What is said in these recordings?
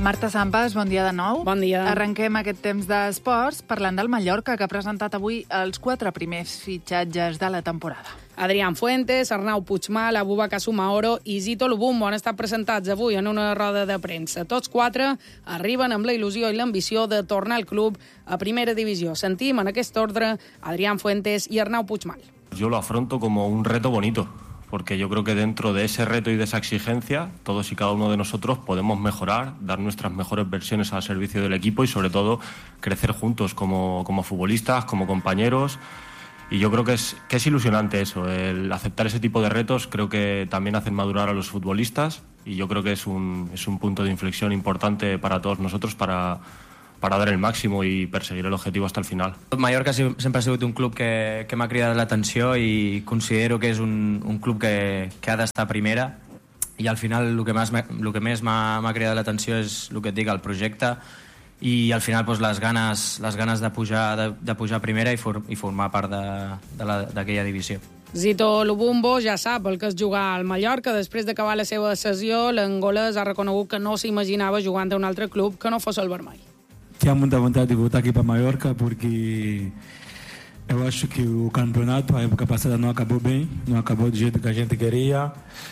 Marta Sampas, bon dia de nou. Bon dia. Arrenquem aquest temps d'esports parlant del Mallorca, que ha presentat avui els 4 primers fitxatges de la temporada. Adrián Fuentes, Arnau Puigmal, Abubakar Soumaoro i Zito Lubumbo han estat presentats avui en una roda de premsa. Tots 4 arriben amb la il·lusió i l'ambició de tornar al club a primera divisió. Sentim en aquest ordre Adrián Fuentes i Arnau Puigmal. Yo lo afronto como un reto bonito, porque yo creo que dentro de ese reto y de esa exigencia, todos y cada uno de nosotros podemos mejorar, dar nuestras mejores versiones al servicio del equipo y sobre todo crecer juntos como futbolistas, como compañeros. Y yo creo que es ilusionante eso, el aceptar ese tipo de retos. Creo que también hacen madurar a los futbolistas y yo creo que es un punto de inflexión importante para todos nosotros para dar el máximo y perseguir el objetivo hasta el final. Mallorca sempre ha sigut un club que m'ha cridat l'atenció i considero que és un club que ha d'estar a primera, i al final el que més m'ha cridat l'atenció és el que et dic, el projecte, i al final doncs, les ganes de pujar a primera i formar part d'aquella divisió. Zito Lubumbo ja sap el que és jugar al Mallorca. Després d'acabar la seva sessió, l'angolès ha reconegut que no s'imaginava jugant a un altre club que no fos el vermell. Tinha muita vontade de voltar aqui para Mallorca porque eu acho que o campeonato, a época passada, não acabou bem, não acabou do jeito que a gente queria,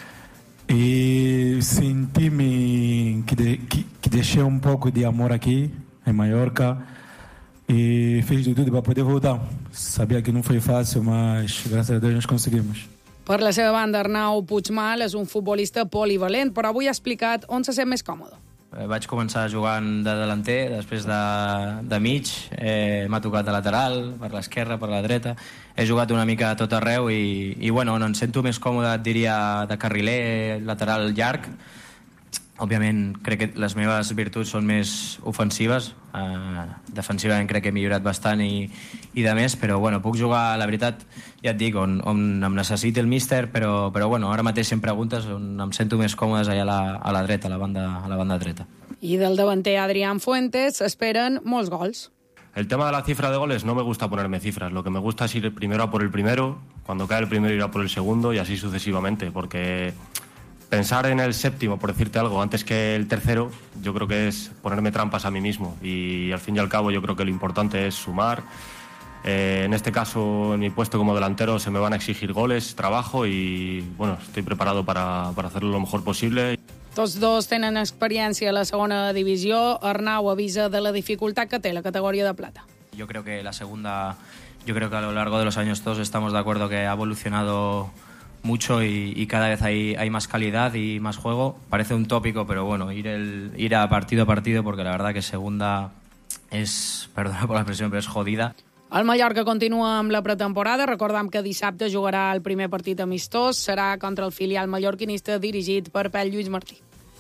e senti-me que deixei um pouco de amor aqui em Mallorca e fiz de tudo para poder voltar. Sabia que não foi fácil, mas graças a Deus nós conseguimos. Per la seva banda, Arnau Puigmal és un futbolista polivalent, però avui ha explicat on se sent més còmode. Vaig començar jugant de delanter, després de mig, m'ha tocat de lateral, per l'esquerra, per la dreta. He jugat una mica a tot arreu i bueno, on em sento més còmode, et diria, de carriler, lateral llarg. Òbviament, crec que les meves virtuts són més ofensives. Defensivament crec que he millorat bastant i de més, però bueno, puc jugar, la veritat, ja et dic, on em necessiti el míster, però bueno, ara mateix si em preguntes on em sento més còmodes allà a la dreta, a la banda dreta. I del davanter Adrián Fuentes s'esperen molts gols. El tema de la cifra de goles no me gusta ponerme cifras. Lo que me gusta es ir primero a por el primero, cuando cae el primero ir a por el segundo y así sucesivamente, porque pensar en el séptimo, por decirte algo, antes que el tercero, yo creo que es ponerme trampas a mí mismo. Y al fin y al cabo yo creo que lo importante es sumar. En este caso, en mi puesto como delantero, se me van a exigir goles, trabajo y bueno, estoy preparado para hacerlo lo mejor posible. Tots dos tenen experiència a la segona divisió. Arnau avisa de la dificultat que té la categoria de plata. Yo creo que a lo largo de los años todos estamos de acuerdo que ha evolucionado mucho y cada vez hay más calidad y más juego. Parece un tópico, pero bueno, ir a partido, porque la verdad que segunda es, perdona por la expresión, pero es jodida. El Mallorca continua amb la pretemporada. Recordam que dissabte jugarà el primer partit amistós. Serà contra el filial mallorquinista dirigit per Pep Lluís Martí.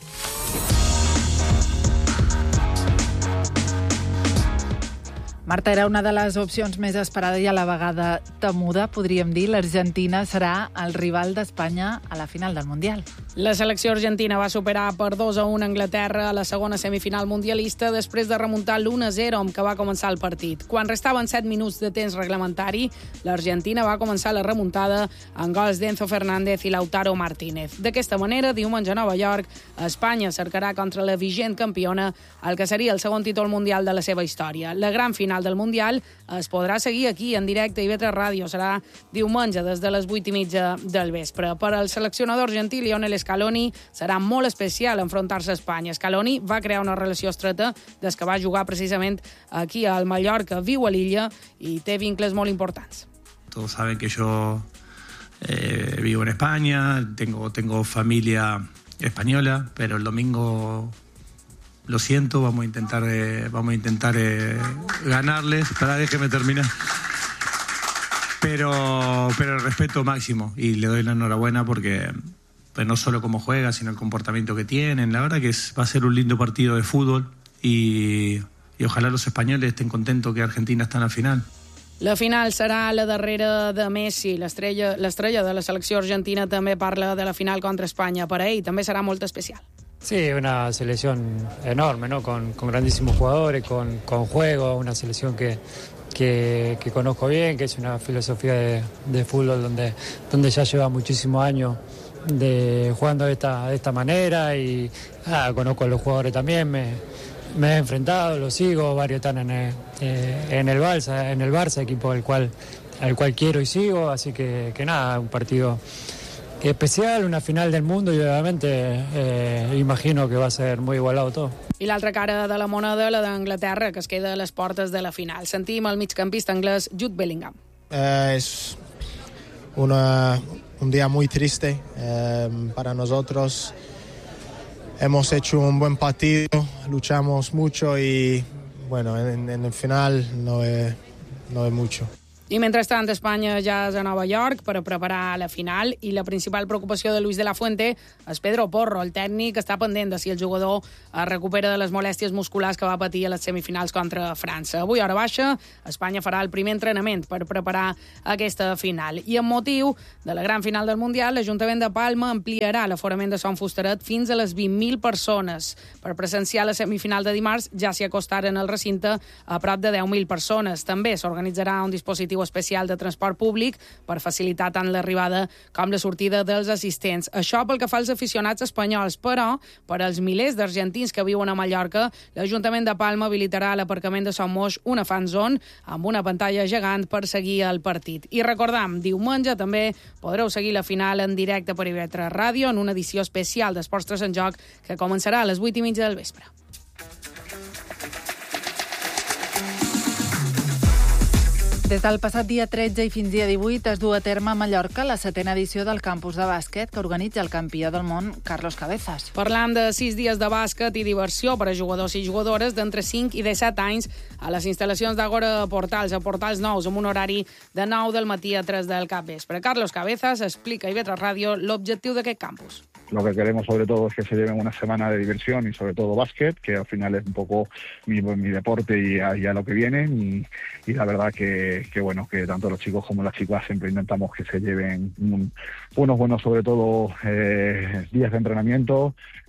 Marta, era una de les opcions més esperada i a la vegada temuda, podríem dir. L'Argentina serà el rival d'Espanya a la final del Mundial. La selecció argentina va superar per 2-1 Anglaterra a la segona semifinal mundialista després de remuntar l'1-0 amb què va començar el partit. Quan restaven 7 minuts de temps reglamentari, l'Argentina va començar la remuntada amb gols d'Enzo Fernández i Lautaro Martínez. D'aquesta manera, diumenge a Nova York, Espanya cercarà contra la vigent campiona el que seria el segon títol mundial de la seva història. La gran final del Mundial es podrà seguir aquí en directe i IB3 Ràdio. Serà diumenge des de les 8:30 del vespre. Per al seleccionador argentí Lionel Scaloni serà molt especial enfrontar-se a Espanya. Scaloni va crear una relació estreta des que va jugar precisament aquí al Mallorca, viu a l'illa i té vincles molt importants. Todos saben que yo vivo en España, tengo familia española, pero el domingo, lo siento, vamos a intentar ganarles. Déjeme terminar. Pero el respeto máximo y le doy la enhorabuena porque no solo cómo juega, sino el comportamiento que tienen. La verdad que va a ser un lindo partido de fútbol y ojalá los españoles estén contentos que Argentina está en la final. La final serà la darrera de Messi. L'estrella de la selecció argentina també parla de la final contra Espanya. Per a ell també serà molt especial. Sí, una selección enorme, ¿no? Con grandísimos jugadores, con juego, una selección que conozco bien, que es una filosofía de fútbol donde ya lleva muchísimos años jugando de esta manera y conozco a los jugadores también, me he enfrentado, los sigo, varios están en el Barça, equipo al cual quiero y sigo, así que nada, un partido especial, una final del mundo y obviamente imagino que va a ser muy igualado todo. I l'altra cara de la moneda, la d'Anglaterra, que es queda a les portes de la final. Sentim el migcampista anglès Jude Bellingham. Es un día muy triste para nosotros. Hemos hecho un buen partido, luchamos mucho y bueno, en el final no es mucho. I mentrestant, Espanya ja és a Nova York per a preparar la final i la principal preocupació de Luis de la Fuente és Pedro Porro, el tècnic està pendent de si el jugador es recupera de les molèsties musculars que va patir a les semifinals contra França. Avui, hora baixa, Espanya farà el primer entrenament per preparar aquesta final. I amb motiu de la gran final del Mundial, l'Ajuntament de Palma ampliarà l'aforament de Son Fustaret fins a les 20.000 persones. Per presenciar la semifinal de dimarts ja s'hi acostaren al recinte a prop de 10.000 persones. També s'organitzarà un dispositiu especial de transport públic per facilitar tant l'arribada com la sortida dels assistents. Això pel que fa als aficionats espanyols, però per als milers d'argentins que viuen a Mallorca, l'Ajuntament de Palma habilitarà a l'aparcament de Somos una fan zone amb una pantalla gegant per seguir el partit. I recordam, diumenge també podreu seguir la final en directe per IB3 Ràdio en una edició especial d'Esports 3 en Joc que començarà a les 8:30 del vespre. Des del passat dia 13 i fins dia 18 es du a terme a Mallorca la 7ª edició del campus de bàsquet que organitza el campió del món Carlos Cabezas. Parlam de 6 dies de bàsquet i diversió per a jugadors i jugadores d'entre 5 i 17 anys a les instal·lacions d'Agora Portals, a Portals Nous, amb un horari de 9 del matí a 3 del capvespre. Carlos Cabezas explica a IB3 Ràdio l'objectiu d'aquest campus. Lo que queremos sobre todo es que se lleven una semana de diversión y sobre todo básquet, que al final es un poco mi deporte y a lo que vienen y la verdad que bueno, que tanto los chicos como las chicas siempre intentamos que se lleven unos buenos sobre todo días de entrenamiento,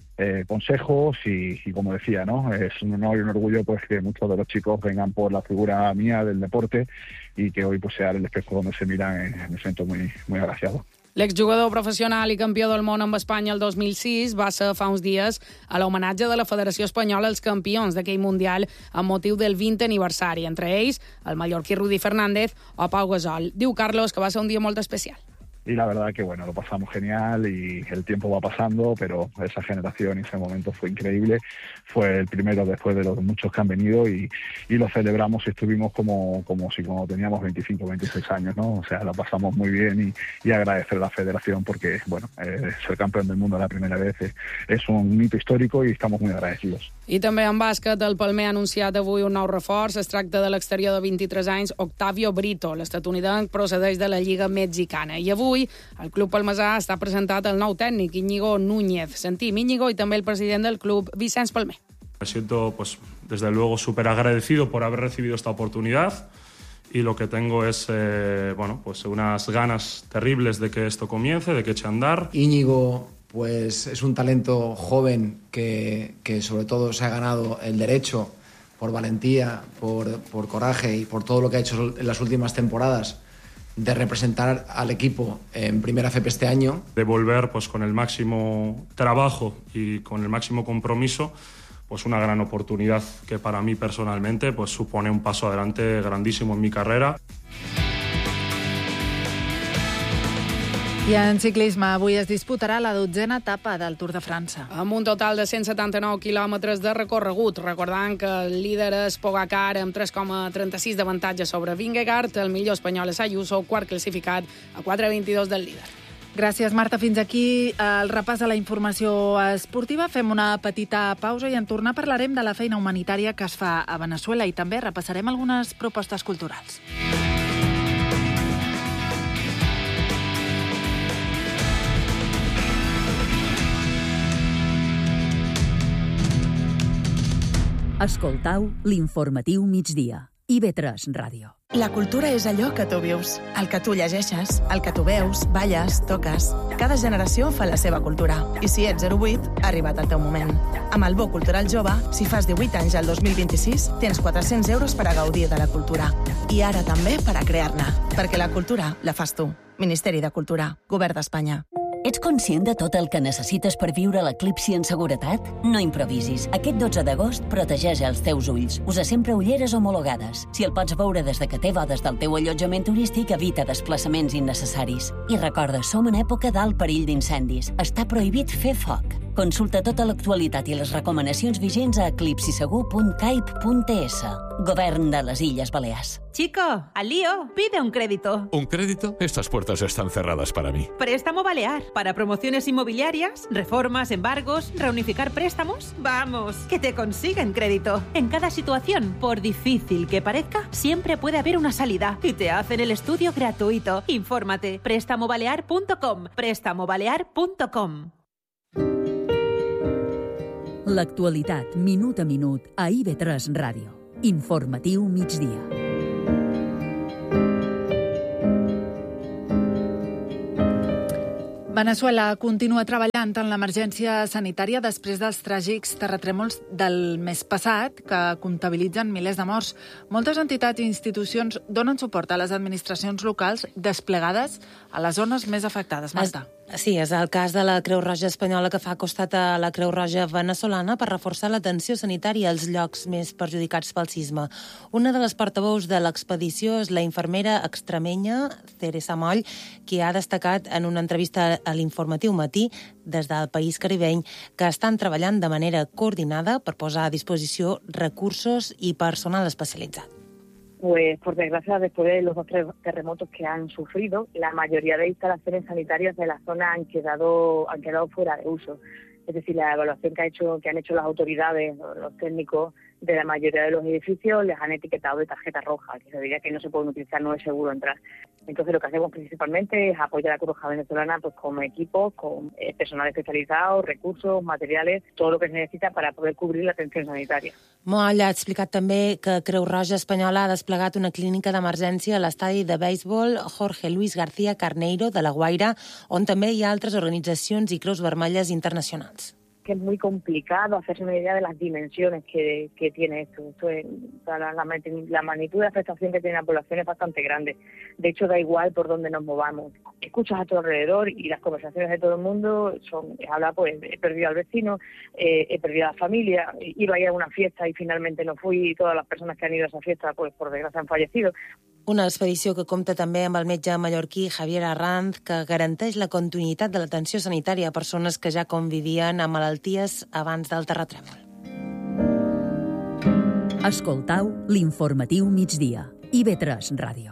consejos y como decía, ¿no? Es un honor y un orgullo pues que muchos de los chicos vengan por la figura mía del deporte y que hoy pues sea el espejo donde se miran. Me siento muy, muy agraciado. L'exjugador professional i campió del món amb Espanya el 2006 va ser fa uns dies a l'homenatge de la Federació Espanyola als campions d'aquell Mundial amb motiu del 20 aniversari, entre ells el mallorquí Rudi Fernández o Pau Gasol. Diu Carlos que va ser un dia molt especial. Y la verdad que bueno, lo pasamos genial y el tiempo va pasando, pero esa generación y ese momento fue increíble. Fue el primero después de los muchos que han venido y lo celebramos y estuvimos como si teníamos 25, 26 años, ¿no? O sea, lo pasamos muy bien y agradecer a la federación porque, bueno, ser campeón del mundo la primera vez es un hito histórico y estamos muy agradecidos. I també en bàsquet, el Palmer ha anunciat avui un nou reforç. Es tracta de l'exterior de 23 anys, Octavio Brito. L'estatunidenc procedeix de la Lliga Mexicana. I avui el club palmesà està presentat el nou tècnic, Íñigo Núñez. Sentim Íñigo i també el president del club, Vicenç Palmer. Me siento, pues, desde luego, súper agradecido por haber recibido esta oportunidad y lo que tengo es, bueno, pues unas ganas terribles de que esto comience, de que eche a andar. Íñigo pues es un talento joven que sobre todo se ha ganado el derecho por valentía, por coraje y por todo lo que ha hecho en las últimas temporadas de representar al equipo en Primera FP este año. De volver pues con el máximo trabajo y con el máximo compromiso, pues una gran oportunidad que para mí personalmente pues supone un paso adelante grandísimo en mi carrera. I en ciclisme, avui es disputarà la 12a etapa del Tour de França. Amb un total de 179 quilòmetres de recorregut. Recordant que el líder és Pogacar amb 3,36 d'avantatge sobre Vingegaard. El millor espanyol és Ayuso, quart classificat a 4,22 del líder. Gràcies, Marta. Fins aquí el repàs de la informació esportiva. Fem una petita pausa i en tornar parlarem de la feina humanitària que es fa a Veneçuela i també repassarem algunes propostes culturals. Escoltau l'informatiu migdia. IB3 Ràdio. La cultura és allò que tu vius, el que tu llegeixes, el que tu veus, balles, toques. Cada generació fa la seva cultura. I si ets 08, ha arribat el teu moment. Amb el Bo Cultural Jove, si fas 18 anys al 2026, tens 400 euros per a gaudir de la cultura. I ara també per a crear-ne. Perquè la cultura la fas tu. Ministeri de Cultura. Govern d'Espanya. Ets conscient de tot el que necessites per viure l'eclipsi en seguretat? No improvisis. Aquest 12 d'agost protegeix els teus ulls. Usa sempre ulleres homologades. Si el pots veure des de que té bodes del teu allotjament turístic, evita desplaçaments innecessaris. I recorda, som en època d'alt perill d'incendis. Està prohibit fer foc. Consulta tota l'actualitat i les recomanacions vigents a eclipsisegur.caip.es. Govern de les Illes Balears. Chico, al lío, pide un crédito. ¿Un crédito? Estas puertas están cerradas para mí. Préstamo Balear. Para promociones inmobiliarias, reformas, embargos, reunificar préstamos. Vamos, que te consiguen crédito. En cada situación, por difícil que parezca, siempre puede haber una salida. Y te hacen el estudio gratuito. Infórmate. Prestamobalear.com. Prestamobalear.com. L'actualitat, minut a minut, a IB3 Ràdio. Informatiu migdia. Veneçuela continua treballant en l'emergència sanitària després dels tràgics terratrèmols del mes passat, que comptabilitzen milers de morts. Moltes entitats i institucions donen suport a les administracions locals desplegades a les zones més afectades. Marta. Sí, és el cas de la Creu Roja espanyola que fa costat a la Creu Roja venezolana per reforçar l'atenció sanitària als llocs més perjudicats pel sisme. Una de les portaveus de l'expedició és la infermera extremenya Teresa Moll, qui ha destacat en una entrevista a l'Informatiu Matí des del país caribeny que estan treballant de manera coordinada per posar a disposició recursos i personal especialitzat. Pues por desgracia, después de los 2 terremotos que han sufrido, la mayoría de instalaciones sanitarias de la zona han quedado fuera de uso. Es decir, la evaluación que han hecho las autoridades, los técnicos de la mayoría de los edificios, les han etiquetado de tarjeta roja, que se diría que no se pueden utilizar, no es seguro entrar. Entonces lo que hacemos principalmente es apoyar a la Cruz Roja venezolana pues con equipos, con personal especializado, recursos, materiales, todo lo que se necesita para poder cubrir la atención sanitaria. Moll ha explicat també que Creu Roja espanyola ha desplegat una clínica d'emergència a l'estadi de béisbol Jorge Luis García Carneiro de La Guaira, on també hi ha altres organitzacions i Creus Vermelles internacionals. Que es muy complicado hacerse una idea de las dimensiones que tiene esto. La magnitud de afectación que tiene la población es bastante grande. De hecho, da igual por dónde nos movamos. Escuchas a tu alrededor y las conversaciones de todo el mundo habla, pues, he perdido al vecino, he perdido a la familia, iba a ir a una fiesta y finalmente no fui, y todas las personas que han ido a esa fiesta, pues por desgracia han fallecido. Una expedició que compta també amb el metge mallorquí Javier Arranz, que garanteix la continuïtat de l'atenció sanitària a persones que ja convivien amb malalties abans del terratrèmol. Escoltau l'Informatiu migdia. IB3 Ràdio.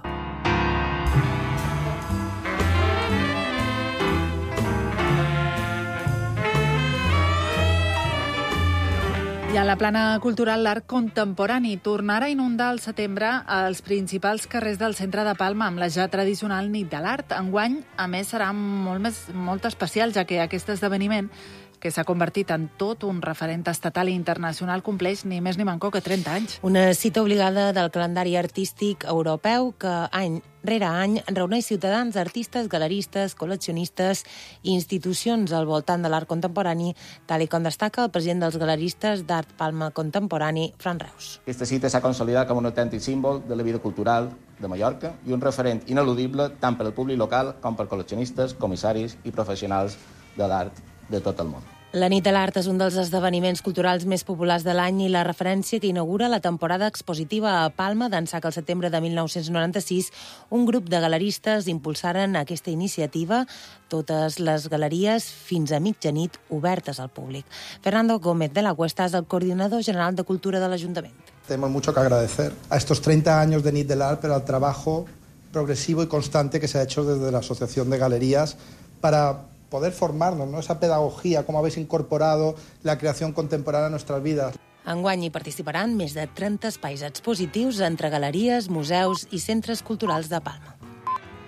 I a la plana cultural, l'art contemporani tornarà a inundar al setembre els principals carrers del centre de Palma amb la ja tradicional nit de l'art. Enguany, a més, serà molt especial, ja que aquest esdeveniment, que s'ha convertit en tot un referent estatal i internacional, compleix ni més ni manco que 30 anys. Una cita obligada del calendari artístic europeu que any rere any reuneix ciutadans, artistes, galeristes, col·leccionistes i institucions al voltant de l'art contemporani, tal com destaca el president dels galeristes d'art Palma Contemporani, Fran Reus. Aquesta cita s'ha consolidat com un autèntic símbol de la vida cultural de Mallorca i un referent ineludible tant per al públic local com per col·leccionistes, comissaris i professionals de l'art de tot el món. La nit de l'art és un dels esdeveniments culturals més populars de l'any i la referència que inaugura la temporada expositiva a Palma, d'ençà que al setembre de 1996 un grup de galeristes impulsaren aquesta iniciativa, totes les galeries fins a mitjanit obertes al públic. Fernando Gómez de la Cuesta és el coordinador general de Cultura de l'Ajuntament. Tenemos mucho que agradecer a estos 30 años de Nit del Art, pero al trabajo progresivo y constante que se ha hecho desde la Asociación de Galerías para poder formarnos, ¿no? Esa pedagogía, cómo habéis incorporado la creación contemporánea a nuestras vidas. Enguany hi participaran més de 30 espais expositius entre galeries, museus i centres culturals de Palma.